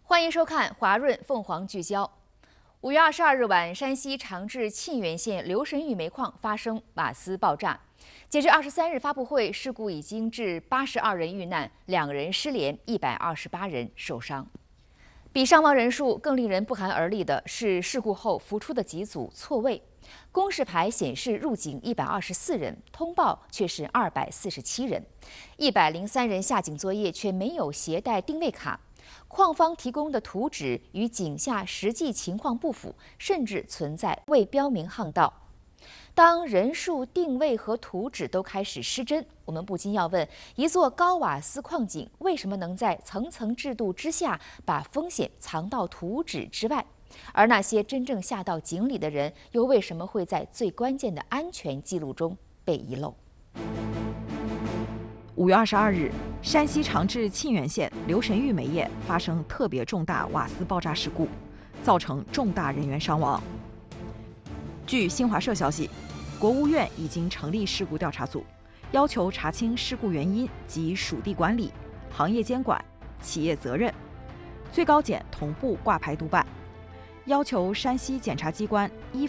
欢迎收看华润凤凰聚焦。5月22日晚，山西长治沁源县留神峪煤矿发生瓦斯爆炸。截至23日发布会，事故已经致82人遇难，2人失联，128人受伤。比伤亡人数更令人不寒而栗的是，事故后浮出的几组错位。公示牌显示入警124人，通报却是247人，103人下井作业却没有携带定位卡。矿方提供的图纸与井下实际情况不符，甚至存在未标明巷道。当人数、定位和图纸都开始失真，我们不禁要问：一座高瓦斯矿井为什么能在层层制度之下把风险藏到图纸之外？而那些真正下到井里的人，又为什么会在最关键的安全记录中被遗漏 ？5月22日，山西长治沁源县留神峪煤业发生特别重大瓦斯爆炸事故，造成重大人员伤亡。据新华社消息，国务院已经成立事故调查组，要求查清事故原因及属地管理、行业监管、企业责任。最高检同步挂牌督办，要求山西检察机关依法